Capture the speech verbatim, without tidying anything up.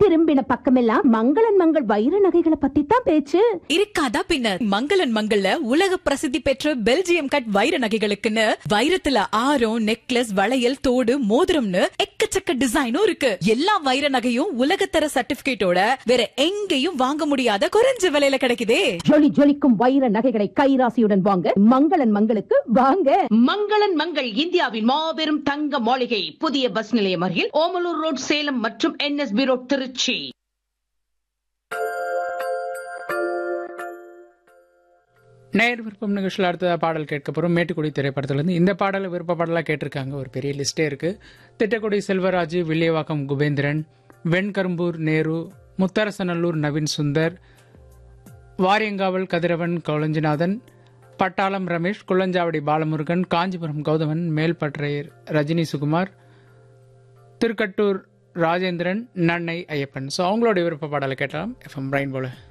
திரும்பின பக்கமெல்லாம் மங்களன் மங்கள் வைர நகைகளை பத்தி தான் பேச்சு. இருக்காதா பின்ன. மங்களன் மங்கள்ல உலக பிரசித்தி பெற்ற பெல்ஜியம் கட் வைர நகைகளுக்குன்னு வைரத்துல ஆரம், நெக்லஸ், வளையல், தோடு, மோதிரம்னு எக்கச்சக்க டிசைனும் இருக்கு. எல்லா வைர நகையும் உலகத்தர சர்டிபிகேட்டோட வேற எங்கேயும் வாங்க முடியாத குறைஞ்ச விலையில கிடைக்குதே. ஜொலி ஜொலிக்கும் வைர நகைகளை கைராசியுடன் வாங்க மங்களன் மங்களுக்கு வாங்க. மங்களன் மங்கள் இந்தியாவின் மாபெரும் தங்க மாளிகை, புதிய பஸ் நிலையம் அருகில் ஓமலூர் ரோட், சேலம் மற்றும் என்எஸ்பி ரோட், திருச்சி. நேர் விருப்பம் நிகழ்ச்சியில் அடுத்த பாடல் கேட்க போகிறோம். மேட்டுக்குடி திரைப்படத்திலிருந்து இந்த பாடலை விருப்ப பாடலாக கேட்டிருக்காங்க. ஒரு பெரிய லிஸ்டே இருக்கு. திட்டக்குடி செல்வராஜ், வில்லியவாக்கம் குபேந்திரன், வெண்கரும்பூர் நேரு, முத்தரசநல்லூர் நவீன் சுந்தர், வாரியங்காவல் கதிரவன் கொளஞ்சிநாதன், பட்டாளம் ரமேஷ், குள்ளஞ்சாவடி பாலமுருகன், காஞ்சிபுரம் கௌதமன், மேல்பற்றையர் ரஜினி சுகுமார், திருக்கட்டூர் ராஜேந்திரன், நன்னை ஐயப்பன். ஸோ அவங்களோட விருப்ப பாடலை கேட்டலாம் எஃப்எம் பிரைன் போல.